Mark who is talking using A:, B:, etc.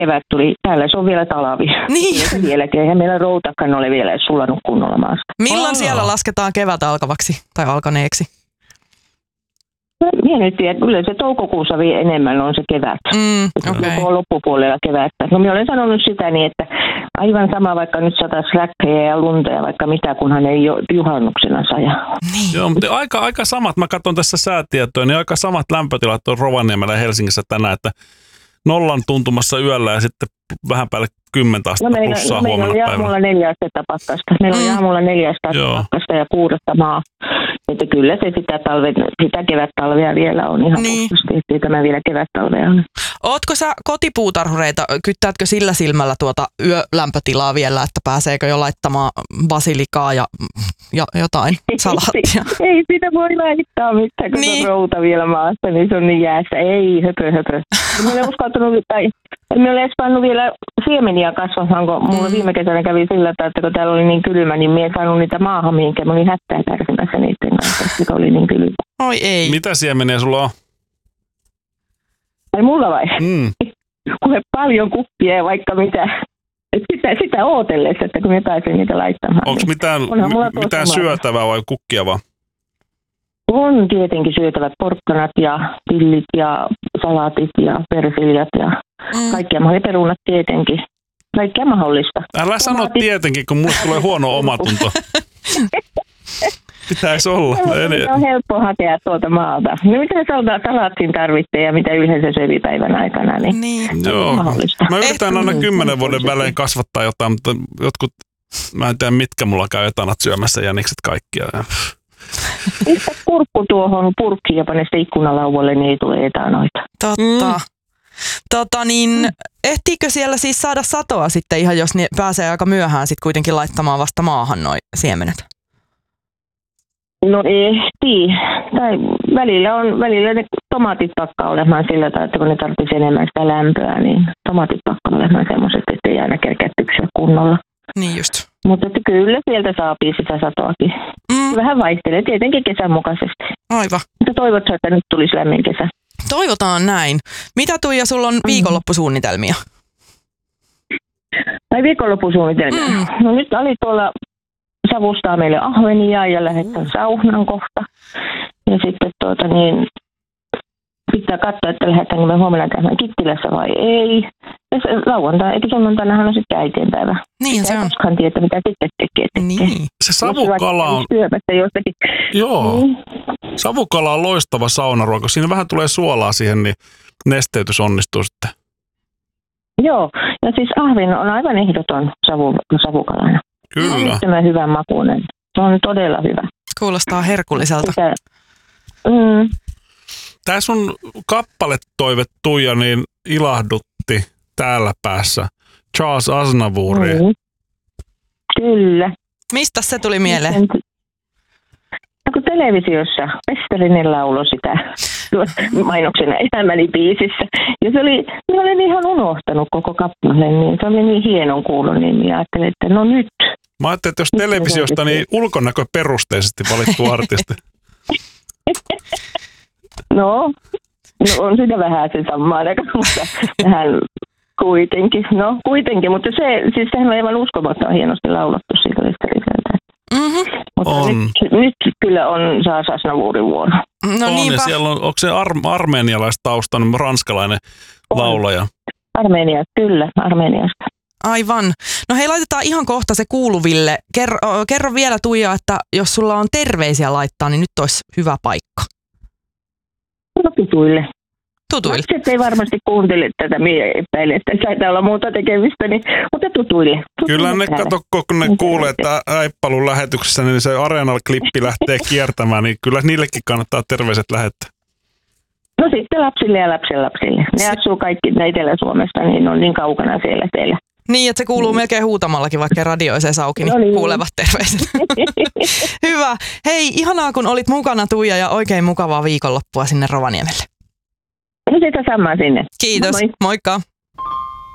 A: kevät tuli. Täällä se on vielä talvi.
B: Niin.
A: Vieläkin. Eihän meillä routakaan ole vielä sulanut kunnolla maasta.
B: Milloin siellä lasketaan kevät alkavaksi tai alkaneeksi?
A: Minä nyt tiedän, kyllä se toukokuussa vielä enemmän on se kevät.
B: Okay.
A: On loppupuolella kevättä. No minä olen sanonut sitä niin, että aivan sama vaikka nyt sataisi räkkejä ja lunta ja vaikka mitä, kunhan ei juhannuksena saja.
B: Niin.
C: Joo, mutta aika samat, mä katson tässä säätietoja, niin aika samat lämpötilat on Rovaniemellä ja Helsingissä tänään, että 0 tuntumassa yöllä ja sitten vähän päälle 10 astetta plussaa huomenna päivällä.
A: Meillä oli aamulla 4 astetta pakkasta. Meillä oli aamulla 4 astetta pakkasta ja 6 maa. Että kyllä se sitä kevättalvea vielä on ihan puhtaasti, ettei tämä vielä kevättalvea on.
B: Ootko sä kotipuutarhureita, kyttäätkö sillä silmällä tuota yölämpötilaa vielä, että pääseekö jo laittamaan basilikaa ja jotain salaattia?
A: Ei sitä voi laittaa mitään, kun on routa vielä maassa, niin se on niin jäässä. Ei, höpö. Emme ole edes pannut vielä siemeniä kasvamaan, kun mulla viime kesänä kävi sillä, että kun täällä oli niin kylmä, niin minä en saanut niitä maahan, mihinkä mä olin hättää kärsimässä niiden kanssa, että oli niin kylmä.
B: Oi ei.
C: Mitä siemeniä sulla on?
A: Ai mulla vai? Kuule paljon kuppia ja vaikka mitä. Sitä ootellessa, että kun me pääsen niitä laittamaan.
C: Onko mitään syötävää vai kukkia vaan?
A: On tietenkin syötävät porkkanat ja pillit ja salaatit ja persiljat ja kaikkia mahdollista, perunat tietenkin. Kaikkea mahdollista.
C: Älä sano tietenkin, kun mulle tulee huono omatunto. Pitäisi olla.
A: On helppo hakea tuolta maalta. No mitä salaattiin tarvitsee ja mitä yleensä söi päivän aikana, niin
C: joo. Mahdollista. Mä yritän aina 10 vuoden välein kasvattaa jotain, mutta jotkut, mä en tiedä mitkä mulla käy etanat syömässä jänikset kaikkia.
A: Pistä kurkku tuohon purkkiin ja pane sitä ikkunalauvalle, niin ei tule etanoita.
B: Totta. Ehtiikö siellä siis saada satoa sitten ihan, jos ne pääsee aika myöhään sitten kuitenkin laittamaan vasta maahan noi siemenet?
A: No ehtii. Tai välillä ne tomaatit pakkaa olemaan sillä tavalla, että kun ne tarvitsisi enemmän sitä lämpöä, niin tomaatit pakkaa olemaan semmoiset, ettei aina kerkeä tyksyä kunnolla.
B: Niin just.
A: Mutta kyllä sieltä saapii sitä satoakin. Vähän vaihtelee tietenkin kesän mukaisesti.
B: Aivan.
A: Mutta toivotaan, että nyt tulisi lämmin kesä.
B: Toivotaan näin. Mitä Tuija, sulla on viikonloppusuunnitelmia?
A: Tai viikonloppusuunnitelmia? No nyt Ali tuolla savustaa meille ahvenia ja lähdetään saunan kohta. Ja sitten pitää katsoa, että lähdetäänkö me huomenna käymään Kittilässä vai ei. Ja lauantai, eikä sunnuntainahan on sitten äitienpäivä.
B: Niin se on.
A: Koskaan tiedä, mitä sitten tekee.
C: Niin. Se savukala on... Joo. Savukala on loistava saunaruoka. Siinä vähän tulee suolaa siihen, niin nesteytys onnistuu sitten. Joo.
A: Ja siis ahven on aivan ehdoton savukalana.
C: Kyllä.
A: Se on hyvän makuinen. Se on todella hyvä.
B: Kuulostaa herkulliselta.
C: Tämä sun kappaletoive, Tuija, niin ilahdutti täällä päässä Charles Aznavouri.
A: Kyllä.
B: Mistä se tuli mieleen?
A: Kun televisiossa Pestelinen lauloi sitä mainoksena Elämäni biisissä. Ja minä olen ihan unohtanut koko kappaleen, niin se oli niin hienon kuulun, niin ajattelin, että no nyt.
C: Mä ajattelin, että jos televisiosta, niin ulkonäköperusteisesti valittu artisti.
A: No on sitä vähän se samaa, mutta vähän kuitenkin. No kuitenkin, mutta sehän on aivan uskomaton hienosti laulattu siitä Pesteliseltä. Mutta nyt kyllä on Charles Aznavourin vuoro.
B: No
C: on,
B: niinpä.
C: Ja siellä onko se armeenialaistaustainen ranskalainen laulaja? Armeniasta.
B: Aivan. No hei, laitetaan ihan kohta se kuuluville. Kerro vielä, Tuija, että jos sulla on terveisiä laittaa, niin nyt olisi hyvä paikka.
A: No tutuille.
B: Tutuille.
A: Ei varmasti kuuntele tätä, minä epäilen, että taitaa olla muuta tekemistä, mutta tutuille.
C: Kyllä ne kun ne kuulee, että Äippalun lähetyksessä, niin se Areenal-klippi lähtee kiertämään, niin kyllä niillekin kannattaa terveiset lähettää.
A: No sitten lapsille ja lapsenlapsille. Ne asuu kaikki Etelä-Suomesta, niin on niin kaukana siellä teillä.
B: Niin, että se kuuluu melkein huutamallakin, vaikka radio ei se auki, niin kuulevat terveiset. Hyvä. Hei, ihanaa kun olit mukana, Tuija, ja oikein mukavaa viikonloppua sinne Rovaniemelle.
A: No sitä samaa sinne.
B: Kiitos, moikka.